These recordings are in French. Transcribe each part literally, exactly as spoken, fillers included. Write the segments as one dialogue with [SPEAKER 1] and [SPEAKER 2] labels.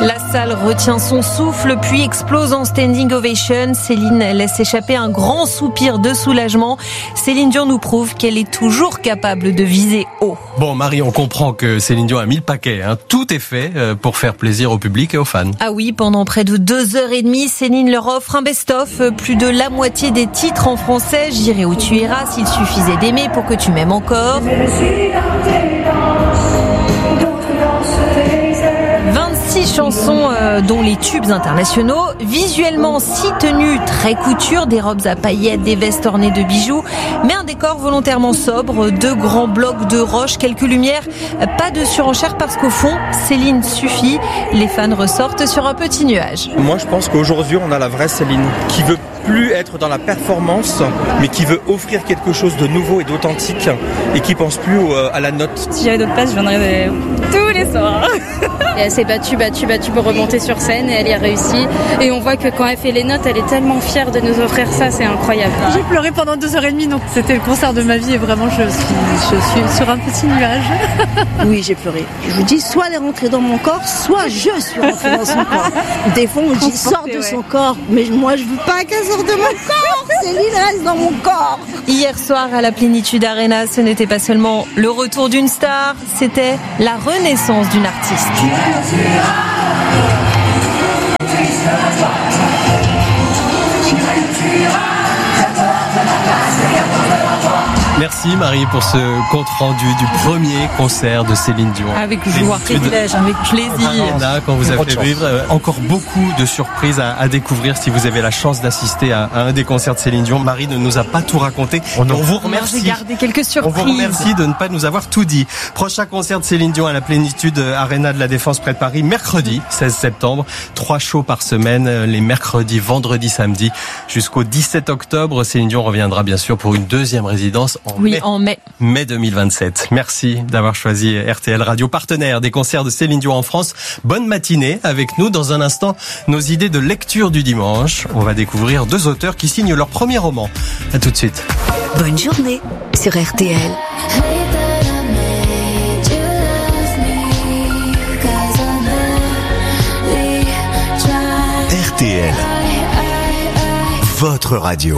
[SPEAKER 1] La salle retient son souffle, puis explose en standing ovation. Céline laisse échapper un grand soupir de soulagement. Céline Dion nous prouve qu'elle est toujours capable de viser haut.
[SPEAKER 2] Bon, Marie, on comprend que Céline Dion a mis le paquet. Hein. Tout est fait pour faire plaisir au public et aux fans.
[SPEAKER 1] Ah oui, pendant près de deux heures et demie, Céline leur offre un best-of. Plus de la moitié des titres en français. J'irai où tu iras, s'il suffisait d'aimer pour que tu m'aimes encore. vingt-six chansons euh, dont les tubes internationaux, visuellement six tenues très couture, des robes à paillettes, des vestes ornées de bijoux, mais un décor volontairement sobre, deux grands blocs de roches, quelques lumières, pas de surenchère parce qu'au fond, Céline suffit, les fans ressortent sur un petit nuage.
[SPEAKER 3] Moi je pense qu'aujourd'hui on a la vraie Céline, qui veut plus être dans la performance, mais qui veut offrir quelque chose de nouveau et d'authentique, et qui pense plus à la note.
[SPEAKER 4] Si j'avais d'autres places, je viendrais tous les soirs. Et elle s'est battue, battue, battue pour remonter sur scène et elle y a réussi. Et on voit que quand elle fait les notes, elle est tellement fière de nous offrir ça, c'est incroyable.
[SPEAKER 5] J'ai pleuré pendant deux heures et demie, donc c'était le concert de ma vie et vraiment je suis, je suis sur un petit nuage.
[SPEAKER 6] Oui, j'ai pleuré. Je vous dis, soit elle est rentrée dans mon corps, soit je suis rentrée dans son corps. Des fois on dit sort de son corps, mais moi je veux pas qu'elle sorte de mon corps. Céline reste dans mon corps.
[SPEAKER 1] Hier soir à la Plénitude Arena, ce n'était pas seulement le retour d'une star, c'était la renaissance d'une artiste.
[SPEAKER 2] Merci Marie pour ce compte rendu du premier concert de Céline Dion.
[SPEAKER 1] Avec joie, privilège, avec plaisir.
[SPEAKER 2] Là, quand vous avez fait vivre euh, encore beaucoup de surprises à, à découvrir si vous avez la chance d'assister à, à un des concerts de Céline Dion. Marie ne nous a pas tout raconté. On, on vous remercie.
[SPEAKER 1] J'ai gardé quelques surprises.
[SPEAKER 2] On vous remercie de ne pas nous avoir tout dit. Prochain concert de Céline Dion à la Plénitude Arena de la Défense près de Paris, mercredi seize septembre. Trois shows par semaine, les mercredis, vendredis, samedis, jusqu'au dix-sept octobre. Céline Dion reviendra bien sûr pour une deuxième résidence en
[SPEAKER 1] oui,
[SPEAKER 2] mai.
[SPEAKER 1] en mai.
[SPEAKER 2] mai deux mille vingt-sept. Merci d'avoir choisi R T L Radio, partenaire des concerts de Céline Dion en France. Bonne matinée avec nous. Dans un instant, nos idées de lecture du dimanche. On va découvrir deux auteurs qui signent leur premier roman. À tout de suite.
[SPEAKER 7] Bonne journée sur R T L.
[SPEAKER 8] R T L, votre radio.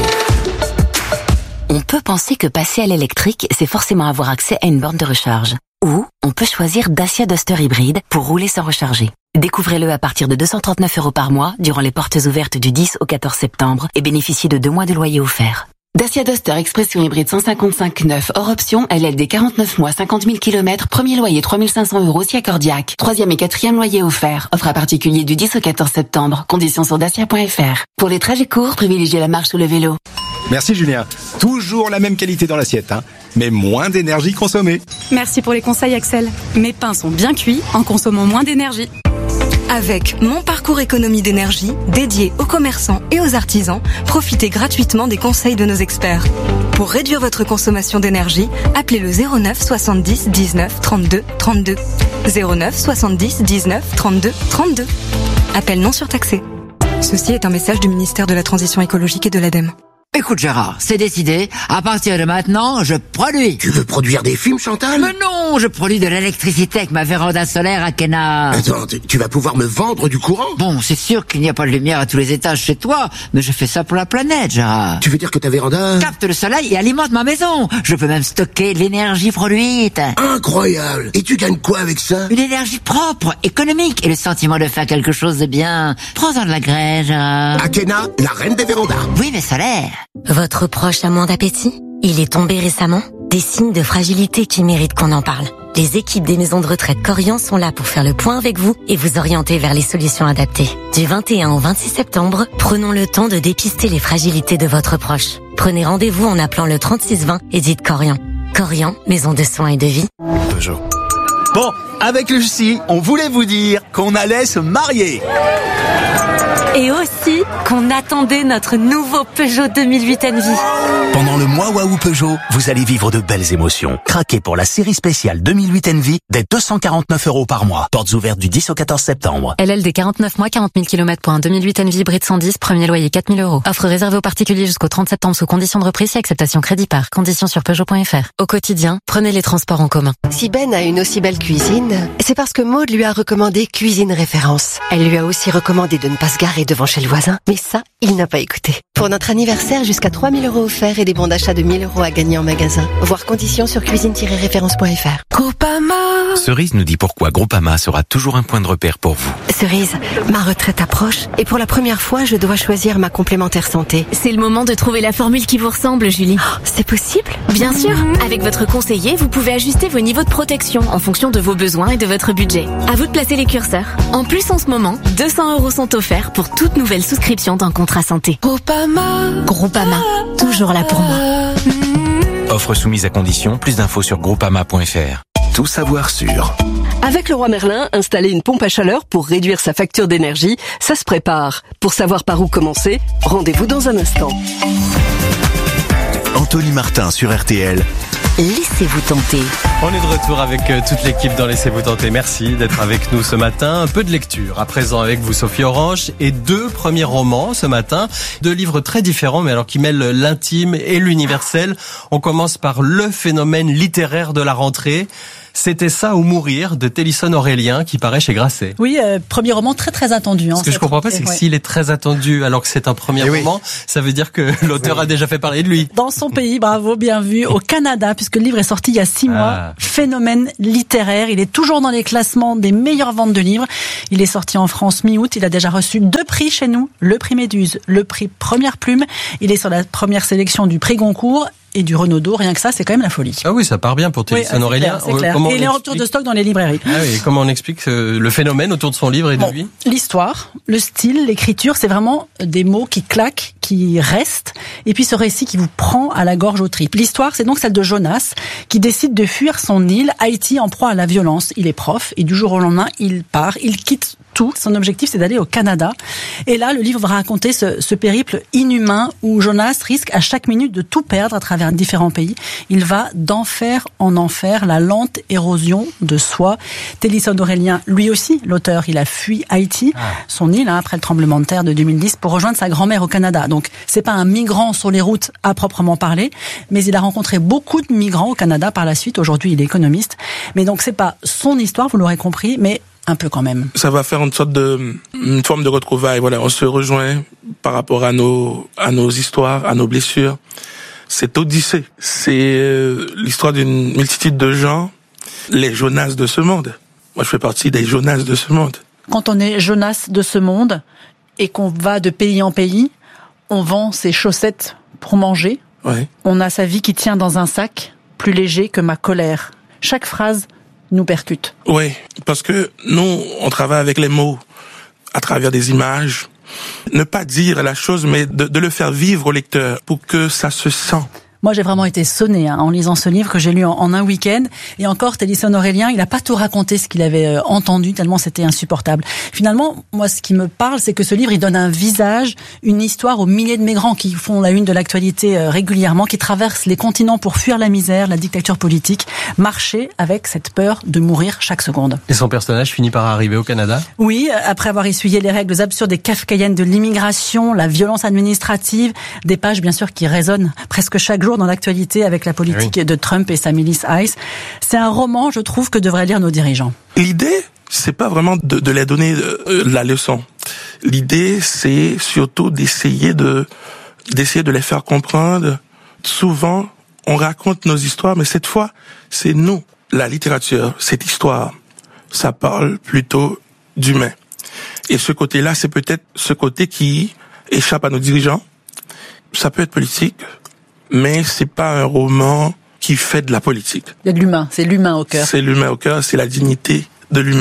[SPEAKER 7] On peut penser que passer à l'électrique, c'est forcément avoir accès à une borne de recharge. Ou on peut choisir Dacia Duster hybride pour rouler sans recharger. Découvrez-le à partir de deux cent trente-neuf euros par mois durant les portes ouvertes du dix au quatorze septembre et bénéficiez de deux mois de loyer offert. Dacia Duster Expression hybride cent cinquante-cinq neuf hors option, L L D quarante-neuf mois, cinquante mille kilomètres, premier loyer trois mille cinq cents euros si accordiaque. Troisième et quatrième loyer offert. Offre à particulier du dix au quatorze septembre. Conditions sur dacia point f r. Pour les trajets courts, privilégiez la marche ou le vélo.
[SPEAKER 9] Merci Julien. Toujours la même qualité dans l'assiette, hein, mais moins d'énergie consommée.
[SPEAKER 4] Merci pour les conseils Axel. Mes pains sont bien cuits en consommant moins d'énergie.
[SPEAKER 10] Avec Mon Parcours Économie d'énergie, dédié aux commerçants et aux artisans, profitez gratuitement des conseils de nos experts. Pour réduire votre consommation d'énergie, appelez le zéro neuf soixante-dix dix-neuf trente-deux trente-deux. zéro neuf soixante-dix dix-neuf trente-deux trente-deux. Appel non surtaxé. Ceci est un message du ministère de la Transition écologique et de l'ADEME.
[SPEAKER 11] Écoute Gérard, c'est décidé, à partir de maintenant, je produis.
[SPEAKER 12] Tu veux produire des films, Chantal?
[SPEAKER 11] Mais non, je produis de l'électricité avec ma véranda solaire à Kena.
[SPEAKER 12] Attends, tu vas pouvoir me vendre du courant?
[SPEAKER 11] Bon, c'est sûr qu'il n'y a pas de lumière à tous les étages chez toi, mais je fais ça pour la planète, Gérard.
[SPEAKER 12] Tu veux dire que ta véranda
[SPEAKER 11] capte le soleil et alimente ma maison. Je peux même stocker l'énergie produite.
[SPEAKER 12] Incroyable. Et tu gagnes quoi avec ça?
[SPEAKER 11] Une énergie propre, économique et le sentiment de faire quelque chose de bien. Prends-en de la graine, Gérard.
[SPEAKER 12] Akena, la reine des vérandas.
[SPEAKER 11] Oui, mais solaire.
[SPEAKER 7] Votre proche a moins d'appétit? Il est tombé récemment? Des signes de fragilité qui méritent qu'on en parle. Les équipes des maisons de retraite Corian sont là pour faire le point avec vous et vous orienter vers les solutions adaptées. Du vingt et un au vingt-six septembre, prenons le temps de dépister les fragilités de votre proche. Prenez rendez-vous en appelant le trente-six vingt et dites Corian. Corian, maison de soins et de vie.
[SPEAKER 9] Bonjour. Bon, avec Lucie, on voulait vous dire qu'on allait se marier.
[SPEAKER 8] Et aussi qu'on attendait notre nouveau Peugeot deux mille huit Envy.
[SPEAKER 13] Pendant le mois Waouh Peugeot, vous allez vivre de belles émotions. Craquez pour la série spéciale deux mille huit Envy dès deux cent quarante-neuf euros par mois. Portes ouvertes du dix au quatorze septembre.
[SPEAKER 8] L L D quarante-neuf mois, quarante mille kilomètres pour un deux mille huit Envy hybride cent dix, premier loyer quatre mille euros. Offre réservée aux particuliers jusqu'au trente septembre sous conditions de reprise et acceptation crédit par. Conditions sur Peugeot point F R. Au quotidien, prenez les transports en commun.
[SPEAKER 14] Si Ben a une aussi belle cuisine, c'est parce que Maud lui a recommandé Cuisine Référence. Elle lui a aussi recommandé de ne pas se garer devant chez le voisin, mais ça, il n'a pas écouté. Pour notre anniversaire, jusqu'à trois mille euros offerts et des bons d'achat de mille euros à gagner en magasin. Voir conditions sur cuisine tiret référence point F R.
[SPEAKER 15] Groupama. Cerise nous dit pourquoi Groupama sera toujours un point de repère pour vous.
[SPEAKER 14] Cerise, ma retraite approche et pour la première fois, je dois choisir ma complémentaire santé.
[SPEAKER 16] C'est le moment de trouver la formule qui vous ressemble, Julie.
[SPEAKER 14] Oh, c'est possible ?
[SPEAKER 16] Bien sûr. Avec votre conseiller, vous pouvez ajuster vos niveaux de protection en fonction de vos besoins et de votre budget. À vous de placer les curseurs. En plus, en ce moment, deux cents euros sont offerts pour toute nouvelle souscription d'un contrat santé.
[SPEAKER 15] Groupama.
[SPEAKER 16] Groupama. Toujours là pour moi.
[SPEAKER 15] Offre soumise à condition. Plus d'infos sur groupama point F R.
[SPEAKER 13] Tout savoir sur.
[SPEAKER 17] Avec Leroy Merlin, installer une pompe à chaleur pour réduire sa facture d'énergie, ça se prépare. Pour savoir par où commencer, rendez-vous dans un instant.
[SPEAKER 13] Anthony Martin sur R T L.
[SPEAKER 14] Laissez-vous tenter.
[SPEAKER 2] On est de retour avec toute l'équipe dans Laissez-vous tenter. Merci d'être avec nous ce matin. Un peu de lecture. À présent avec vous, Sophie Orange, et deux premiers romans ce matin. Deux livres très différents, mais alors qui mêlent l'intime et l'universel. On commence par Le phénomène littéraire de la rentrée. C'était ça ou mourir de Télisson Aurélien qui paraît chez Grasset.
[SPEAKER 18] Oui, euh, premier roman très très attendu. Hein,
[SPEAKER 2] Ce que je comprends pas, c'est que ouais. s'il est très attendu alors que c'est un premier et roman, oui. ça veut dire que l'auteur oui. a déjà fait parler de lui.
[SPEAKER 18] Dans son pays, bravo, bien vu, au Canada, puisque le livre est sorti il y a six ah. mois. Phénomène littéraire, il est toujours dans les classements des meilleures ventes de livres. Il est sorti en France mi-août, il a déjà reçu deux prix chez nous, le prix Méduse, le prix Première Plume. Il est sur la première sélection du prix Goncourt et du Renaudot, rien que ça, c'est quand même la folie.
[SPEAKER 2] Ah oui, ça part bien pour Télisson oui, Aurélien.
[SPEAKER 18] C'est clair. Et il est en retour de stock dans les librairies.
[SPEAKER 2] Ah oui, et comment on explique euh, le phénomène autour de son livre et bon, de lui ?
[SPEAKER 18] L'histoire, le style, l'écriture, c'est vraiment des mots qui claquent, qui restent, et puis ce récit qui vous prend à la gorge aux tripes. L'histoire, c'est donc celle de Jonas, qui décide de fuir son île, Haïti, en proie à la violence. Il est prof, et du jour au lendemain, il part, il quitte tout. Son objectif, c'est d'aller au Canada. Et là, le livre va raconter ce, ce périple inhumain où Jonas risque à chaque minute de tout perdre à travers différents pays. Il va d'enfer en enfer, la lente érosion de soi. Télisson Aurélien, lui aussi, l'auteur, il a fui Haïti, ah. son île, hein, après le tremblement de terre de deux mille dix, pour rejoindre sa grand-mère au Canada. Donc, c'est pas un migrant sur les routes à proprement parler, mais il a rencontré beaucoup de migrants au Canada par la suite. Aujourd'hui, il est économiste. Mais donc, c'est pas son histoire, vous l'aurez compris, mais un peu quand même.
[SPEAKER 19] Ça va faire une sorte de, une forme de retrouvaille. Voilà, on se rejoint par rapport à nos, à nos histoires, à nos blessures. C'est Odyssée. C'est euh, l'histoire d'une multitude de gens, les Jonas de ce monde. Moi, je fais partie des Jonas de ce monde.
[SPEAKER 18] Quand on est Jonas de ce monde et qu'on va de pays en pays, on vend ses chaussettes pour manger.
[SPEAKER 19] Ouais.
[SPEAKER 18] On a sa vie qui tient dans un sac, plus léger que ma colère. Chaque phrase nous percute.
[SPEAKER 19] Oui, parce que nous, on travaille avec les mots, à travers des images. Ne pas dire la chose, mais de, de le faire vivre au lecteur pour que ça se sent.
[SPEAKER 18] Moi, j'ai vraiment été sonnée hein, en lisant ce livre que j'ai lu en, en un week-end. Et encore, Télisson Aurélien, il n'a pas tout raconté ce qu'il avait euh, entendu, tellement c'était insupportable. Finalement, moi, ce qui me parle, c'est que ce livre, il donne un visage, une histoire aux milliers de migrants qui font la une de l'actualité euh, régulièrement, qui traversent les continents pour fuir la misère, la dictature politique, marcher avec cette peur de mourir chaque seconde.
[SPEAKER 2] Et son personnage finit par arriver au Canada ?
[SPEAKER 18] Oui, après avoir essuyé les règles absurdes et kafkaïennes de l'immigration, la violence administrative, des pages, bien sûr, qui résonnent presque chaque jour dans l'actualité avec la politique oui. de Trump et sa milice ICE. C'est un roman, je trouve, que devraient lire nos dirigeants.
[SPEAKER 19] L'idée, c'est pas vraiment de, de leur donner euh, la leçon. L'idée, c'est surtout d'essayer de, d'essayer de les faire comprendre. Souvent, on raconte nos histoires, mais cette fois, c'est nous, la littérature, cette histoire. Ça parle plutôt d'humain. Et ce côté-là, c'est peut-être ce côté qui échappe à nos dirigeants. Ça peut être politique, mais c'est pas un roman qui fait de la politique.
[SPEAKER 18] Il y a de l'humain, c'est l'humain au cœur.
[SPEAKER 19] C'est l'humain au cœur, c'est la dignité de l'humain.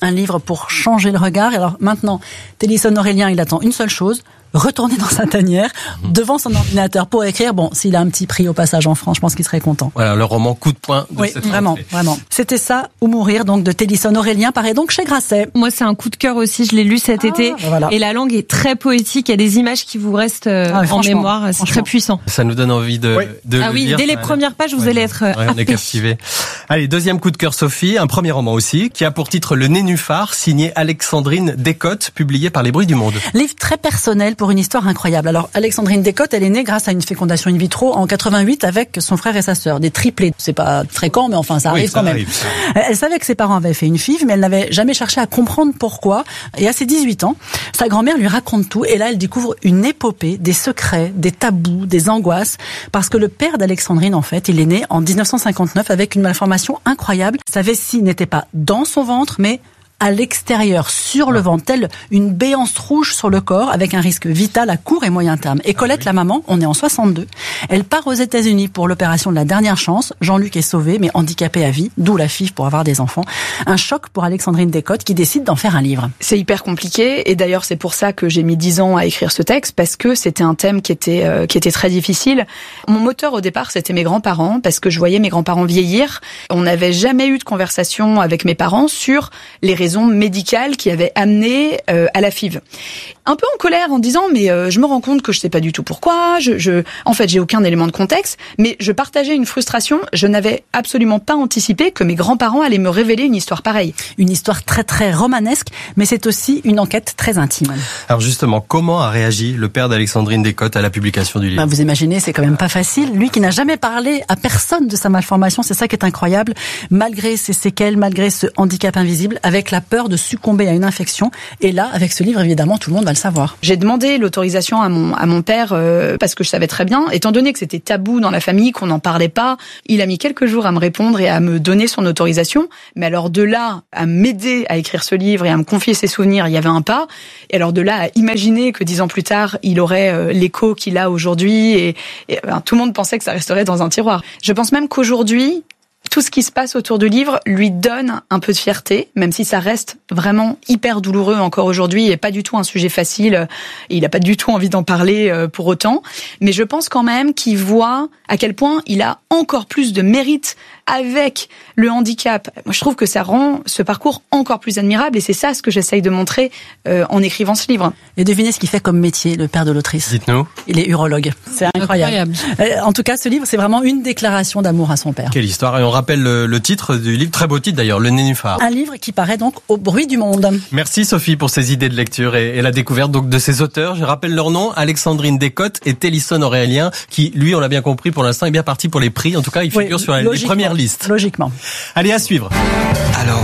[SPEAKER 18] un livre pour changer le regard. Et alors maintenant, Télisson Aurélien, il attend une seule chose, retourner dans sa tanière, devant son ordinateur pour écrire. Bon, s'il a un petit prix au passage en France, je pense qu'il serait content.
[SPEAKER 2] Voilà, le roman coup de poing de
[SPEAKER 18] oui,
[SPEAKER 2] cette
[SPEAKER 18] vraiment,
[SPEAKER 2] rentrée.
[SPEAKER 18] vraiment. C'était ça ou mourir, donc de Télisson Aurélien, paraît donc chez Grasset.
[SPEAKER 1] Moi, c'est un coup de cœur aussi. Je l'ai lu cet
[SPEAKER 18] ah,
[SPEAKER 1] été.
[SPEAKER 18] Voilà.
[SPEAKER 1] Et la langue est très poétique. Il y a des images qui vous restent euh, ah, en mémoire. C'est très puissant.
[SPEAKER 2] Ça nous donne envie de,
[SPEAKER 18] oui.
[SPEAKER 2] de
[SPEAKER 1] ah
[SPEAKER 2] le
[SPEAKER 1] oui,
[SPEAKER 2] lire.
[SPEAKER 1] Dès les premières pages, vous
[SPEAKER 2] ouais,
[SPEAKER 1] allez être euh,
[SPEAKER 2] ouais, on est captivé. Allez, deuxième coup de cœur, Sophie. Un premier roman aussi, qui a pour titre Le Nénuphar, signé Alexandrine Descottes, publié par Les Bruits du Monde.
[SPEAKER 18] Livre très personnel pour une histoire incroyable. Alors, Alexandrine Descottes, elle est née grâce à une fécondation in vitro en quatre-vingt-huit avec son frère et sa sœur, des triplés. C'est pas fréquent, mais enfin, ça arrive oui, ça quand même. Arrive. Elle savait que ses parents avaient fait une F I V, mais elle n'avait jamais cherché à comprendre pourquoi. Et à ses dix-huit ans, sa grand-mère lui raconte tout. Et là, elle découvre une épopée, des secrets, des tabous, des angoisses. Parce que le père d'Alexandrine, en fait, il est né en dix-neuf cent cinquante-neuf avec une malformation incroyable. Sa vessie n'était pas dans son ventre, mais à l'extérieur, sur le ventre, telle une béance rouge sur le corps, avec un risque vital à court et moyen terme. Et Colette, ah oui. la maman, on est en soixante-deux, elle part aux États-Unis pour l'opération de la dernière chance. Jean-Luc est sauvé, mais handicapé à vie, d'où la F I V pour avoir des enfants. Un choc pour Alexandrine Descottes qui décide d'en faire un livre.
[SPEAKER 20] C'est hyper compliqué, et d'ailleurs c'est pour ça que j'ai mis dix ans à écrire ce texte, parce que c'était un thème qui était euh, qui était très difficile. Mon moteur au départ, c'était mes grands-parents, parce que je voyais mes grands-parents vieillir. On n'avait jamais eu de conversation avec mes parents sur les raisons médicales qui avaient amené euh, à la F I V. Un peu en colère en disant mais euh, je me rends compte que je sais pas du tout pourquoi, je, je en fait j'ai aucun élément de contexte, mais je partageais une frustration, je n'avais absolument pas anticipé que mes grands-parents allaient me révéler une histoire pareille.
[SPEAKER 18] Une histoire très très romanesque, mais c'est aussi une enquête très intime.
[SPEAKER 2] Alors justement, comment a réagi le père d'Alexandrine Descottes à la publication du livre ?
[SPEAKER 18] Ben, vous imaginez, c'est quand même pas facile. Lui qui n'a jamais parlé à personne de sa malformation, c'est ça qui est incroyable, malgré ses séquelles, malgré ce handicap invisible, avec la peur de succomber à une infection. Et là, avec ce livre, évidemment, tout le monde va le savoir.
[SPEAKER 20] J'ai demandé l'autorisation à mon à mon père euh, parce que je savais très bien, étant donné que c'était tabou dans la famille, qu'on n'en parlait pas. Il a mis quelques jours à me répondre et à me donner son autorisation. Mais alors de là à m'aider à écrire ce livre et à me confier ses souvenirs, il y avait un pas. Et alors de là à imaginer que dix ans plus tard, il aurait euh, l'écho qu'il a aujourd'hui. Et, et ben, tout le monde pensait que ça resterait dans un tiroir. Je pense même qu'aujourd'hui, tout ce qui se passe autour du livre lui donne un peu de fierté, même si ça reste vraiment hyper douloureux encore aujourd'hui et pas du tout un sujet facile. Il n'a pas du tout envie d'en parler pour autant. Mais je pense quand même qu'il voit à quel point il a encore plus de mérite avec le handicap. Moi, je trouve que ça rend ce parcours encore plus admirable et c'est ça ce que j'essaye de montrer euh, en écrivant ce livre.
[SPEAKER 18] Et devinez ce qu'il fait comme métier, le père de l'autrice.
[SPEAKER 2] Dites-nous.
[SPEAKER 18] Il est urologue. C'est incroyable. incroyable. En tout cas, ce livre, c'est vraiment une déclaration d'amour à son père.
[SPEAKER 2] Quelle histoire. Et on rappelle le, le titre du livre, très beau titre d'ailleurs, Le Nénuphar.
[SPEAKER 18] Un livre qui paraît donc au Bruit du Monde.
[SPEAKER 2] Merci Sophie pour ces idées de lecture et, et la découverte donc de ces auteurs. Je rappelle leur nom, Alexandrine Descottes et Télisson Aurélien, qui lui, on l'a bien compris, pour l'instant est bien parti pour les prix. En tout cas, il figure oui, sur la, les premières listes.
[SPEAKER 18] Logiquement.
[SPEAKER 2] Allez, à suivre.
[SPEAKER 13] Alors,